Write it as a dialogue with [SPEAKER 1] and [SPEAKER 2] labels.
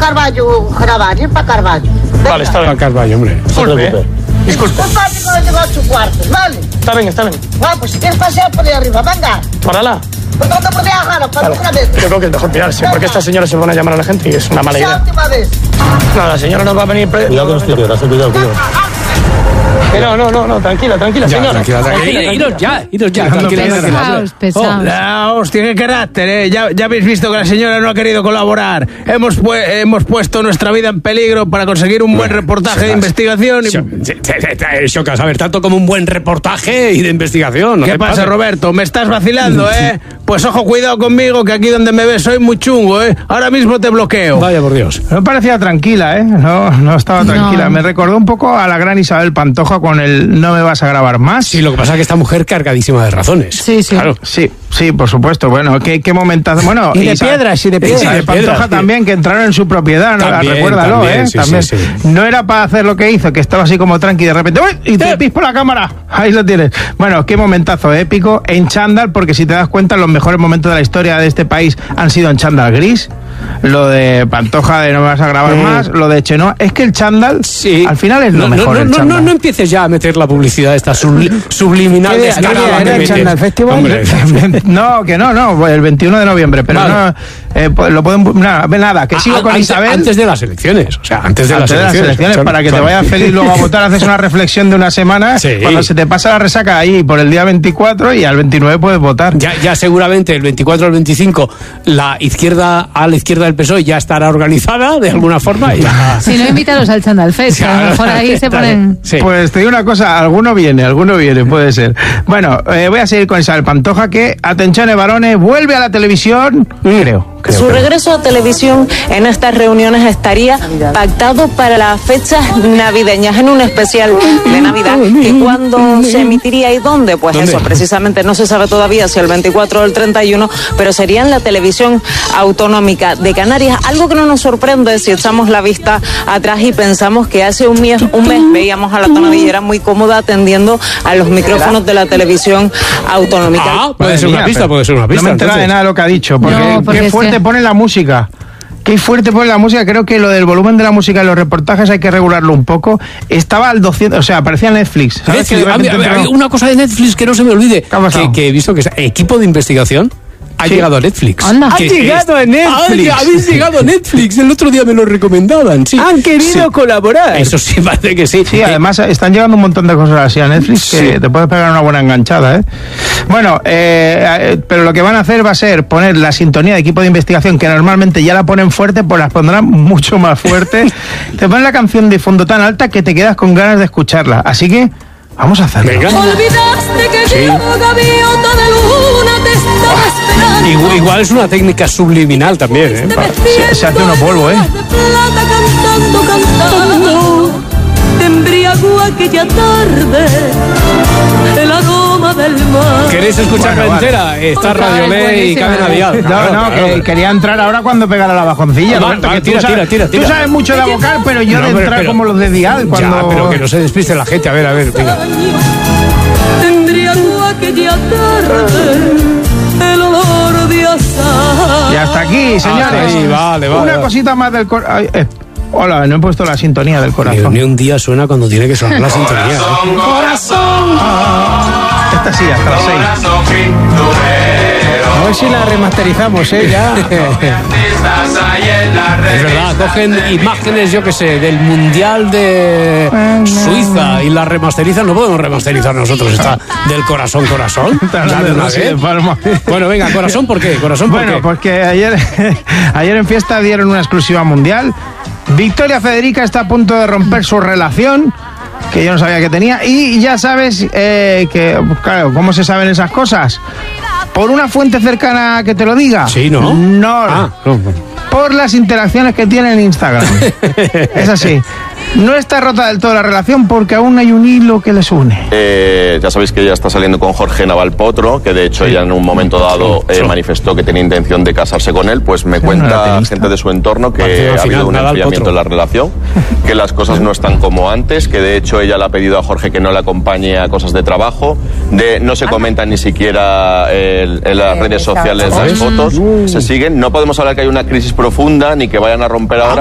[SPEAKER 1] Carballo grabar, ir para Carballo.
[SPEAKER 2] Vale, está bien.
[SPEAKER 3] Para Carballo, hombre.
[SPEAKER 2] Disculpe.
[SPEAKER 1] Disculpa que no llegó a 8 cuartos, ¿vale?
[SPEAKER 2] Está bien.
[SPEAKER 1] Bueno, pues si quieres pasear por ahí arriba, venga.
[SPEAKER 2] Párala.
[SPEAKER 1] Pues no te podía dejar, para
[SPEAKER 2] Vale.
[SPEAKER 1] una vez.
[SPEAKER 2] Yo creo que es mejor pirarse, porque estas señoras se van a llamar a la gente y es una mala
[SPEAKER 1] La
[SPEAKER 2] idea.
[SPEAKER 1] última vez.
[SPEAKER 2] No, la señora nos va a venir...
[SPEAKER 4] Cuidado con los tiros, cuidado.
[SPEAKER 2] No, tranquila,
[SPEAKER 3] Ya,
[SPEAKER 2] señora.
[SPEAKER 3] tranquila.
[SPEAKER 5] Iros ya,
[SPEAKER 3] tranquila.
[SPEAKER 5] pesados.
[SPEAKER 3] La hostia, qué carácter, ¿eh? Ya habéis visto que la señora no ha querido colaborar. Hemos puesto nuestra vida en peligro para conseguir un buen reportaje de investigación.
[SPEAKER 6] Chocas, a ver, tanto como un buen reportaje y de investigación.
[SPEAKER 3] ¿Qué pasa, Roberto? ¿Me estás vacilando, eh? Pues ojo, cuidado conmigo, que aquí donde me ves soy muy chungo, ¿eh? Ahora mismo te bloqueo.
[SPEAKER 6] Vaya por Dios.
[SPEAKER 7] No parecía tranquila, ¿eh? No estaba tranquila.
[SPEAKER 5] No.
[SPEAKER 7] Me recordó un poco a la gran Isabel Pantoja con el "no me vas a grabar más".
[SPEAKER 6] Sí, lo que pasa es que esta mujer cargadísima de razones.
[SPEAKER 5] Sí.
[SPEAKER 6] Claro.
[SPEAKER 7] Sí, por supuesto. Bueno, qué momentazo. Bueno,
[SPEAKER 3] Y de piedras.
[SPEAKER 7] Isabel Pantoja también, que entraron en su propiedad, ¿no?
[SPEAKER 6] También,
[SPEAKER 7] Recuérdalo,
[SPEAKER 6] también,
[SPEAKER 7] ¿eh?
[SPEAKER 6] sí,
[SPEAKER 7] También.
[SPEAKER 6] sí.
[SPEAKER 7] No era para hacer lo que hizo, que estaba así como tranqui y de repente ¡uy! Y te pispo la cámara. Ahí lo tienes. Bueno, qué momentazo épico en chándal, porque si te das cuenta, los mejores momentos de la historia de este país han sido en chándal gris. Lo de Pantoja de "no me vas a grabar más", lo de Chenoa. Es que el chándal, al final es lo mejor. el chándal.
[SPEAKER 6] No empieces ya a meter la publicidad esta subliminal
[SPEAKER 3] ¿Qué
[SPEAKER 6] descarada
[SPEAKER 3] día
[SPEAKER 6] que
[SPEAKER 3] era el
[SPEAKER 6] metes.
[SPEAKER 3] Chándal Festival?
[SPEAKER 6] Hombre,
[SPEAKER 7] No, el 21 de noviembre, pero
[SPEAKER 6] Vale.
[SPEAKER 7] pues lo pueden... Nada, que sigo con Isabel.
[SPEAKER 6] Antes de las elecciones, o sea, antes de las
[SPEAKER 7] Antes
[SPEAKER 6] elecciones.
[SPEAKER 7] para que te vayas feliz luego a votar, haces una reflexión de una semana,
[SPEAKER 6] Sí.
[SPEAKER 7] cuando se te pasa la resaca ahí por el día 24 y al 29 puedes votar.
[SPEAKER 6] Ya seguramente el 24 al 25 a la izquierda del PSOE ya estará organizada de alguna forma. Y ya...
[SPEAKER 5] Si no, invítalos al Chandal Fest, a lo mejor ahí se ponen...
[SPEAKER 6] Sí.
[SPEAKER 7] Pues te digo una cosa, alguno viene, puede ser. Bueno, voy a seguir con Isabel Pantoja, que, atención, varones, vuelve a la televisión, creo.
[SPEAKER 8] Su regreso a televisión en estas reuniones estaría pactado para las fechas navideñas, en un especial de Navidad, que cuándo se emitiría y dónde, pues
[SPEAKER 6] ¿Dónde?
[SPEAKER 8] eso precisamente no se sabe todavía, si el 24 o el 31, pero sería en la televisión autonómica de Canarias, algo que no nos sorprende si echamos la vista atrás y pensamos que hace un mes veíamos a la tonadillera muy cómoda atendiendo a los micrófonos de la televisión autonómica.
[SPEAKER 6] Puede ser una pista.
[SPEAKER 7] No me he enterado
[SPEAKER 6] entonces.
[SPEAKER 7] de nada de lo que ha dicho, porque,
[SPEAKER 5] No, porque
[SPEAKER 7] qué
[SPEAKER 5] es
[SPEAKER 7] fuerte
[SPEAKER 5] que-
[SPEAKER 7] pone la música. Qué fuerte pone la música. Creo que lo del volumen de la música en los reportajes hay que regularlo un poco. Estaba al 200, o sea, aparecía Netflix. ¿Sabes? Que de
[SPEAKER 6] Netflix,
[SPEAKER 7] repente entró-
[SPEAKER 6] una cosa de Netflix que no se me olvide,
[SPEAKER 7] ¿Qué ha pasado?
[SPEAKER 6] que he visto que es equipo de investigación ha llegado a Netflix.
[SPEAKER 5] Anda.
[SPEAKER 3] ¡Ha llegado a Netflix!
[SPEAKER 6] Habéis llegado a Netflix, el otro día me lo recomendaban, sí.
[SPEAKER 3] Han querido
[SPEAKER 6] Sí.
[SPEAKER 3] colaborar.
[SPEAKER 6] Eso sí, parece que sí.
[SPEAKER 7] Sí, además están llegando un montón de cosas así a Netflix que te puedes pegar una buena enganchada, ¿eh? Bueno, pero lo que van a hacer va a ser poner la sintonía de equipo de investigación, que normalmente ya la ponen fuerte, pues las pondrán mucho más fuerte. Te ponen la canción de fondo tan alta que te quedas con ganas de escucharla. Así que vamos a hacerlo.
[SPEAKER 6] Venga.
[SPEAKER 8] Olvidaste que
[SPEAKER 6] Sí.
[SPEAKER 8] yo, gaviota de luna, te estaba esperando.
[SPEAKER 6] Igual es una técnica subliminal también, ¿eh?
[SPEAKER 7] Se hace uno polvo, ¿eh?
[SPEAKER 8] Cantando, te embriagó aquella tarde el aroma del mar.
[SPEAKER 6] ¿Queréis escucharla
[SPEAKER 7] Bueno,
[SPEAKER 6] entera? Está Radio Ley y
[SPEAKER 5] buenísima.
[SPEAKER 6] Cadena Dial.
[SPEAKER 7] Que quería entrar ahora cuando pegara la bajoncilla.
[SPEAKER 6] Vale,
[SPEAKER 7] Roberto,
[SPEAKER 6] vale,
[SPEAKER 7] que tú
[SPEAKER 6] tira.
[SPEAKER 7] Tú sabes mucho de la vocal, pero yo
[SPEAKER 6] No,
[SPEAKER 7] de
[SPEAKER 6] pero-
[SPEAKER 7] entrar
[SPEAKER 6] pero-
[SPEAKER 7] como los de Dial. Cuando...
[SPEAKER 6] Ya, pero que no se despiste la gente. A ver, venga.
[SPEAKER 8] Te embriagó aquella tarde el olor de azahar.
[SPEAKER 7] Y hasta aquí, señores.
[SPEAKER 6] ahí, vale.
[SPEAKER 7] Una cosita más del corazón. Hola, no he puesto la sintonía del corazón.
[SPEAKER 6] Ni un día suena cuando tiene que sonar la sintonía. ¿eh?
[SPEAKER 7] Esta sí, hasta las 6.
[SPEAKER 3] A ver si la remasterizamos, ya.
[SPEAKER 6] Es verdad, cogen imágenes, yo que sé, del Mundial de Suiza y las remasterizan. No podemos remasterizar nosotros esta del corazón. Ya de una vez. Bueno, venga, corazón, ¿por qué?
[SPEAKER 7] Bueno, porque ayer en fiesta dieron una exclusiva mundial. Victoria Federica está a punto de romper su relación, que yo no sabía que tenía, y ya sabes que, pues, claro, ¿cómo se saben esas cosas? ¿Por una fuente cercana que te lo diga?
[SPEAKER 6] Sí, ¿no?
[SPEAKER 7] No.
[SPEAKER 6] No.
[SPEAKER 7] Por las interacciones que tiene en Instagram. Es así. No está rota del todo la relación porque aún hay un hilo que les une.
[SPEAKER 9] Ya sabéis que ella está saliendo con Jorge Navalpotro, que de hecho ella en un momento dado manifestó que tenía intención de casarse con él. Pues me cuenta gente de su entorno que
[SPEAKER 6] Partido
[SPEAKER 9] ha habido
[SPEAKER 6] final,
[SPEAKER 9] un
[SPEAKER 6] Navalpotro.
[SPEAKER 9] enfriamiento en la relación, que las cosas no están como antes, que de hecho ella le ha pedido a Jorge que no le acompañe a cosas de trabajo, no se comentan ni siquiera en las redes sociales las fotos, se siguen. No podemos hablar que hay una crisis profunda ni que vayan a romper ahora.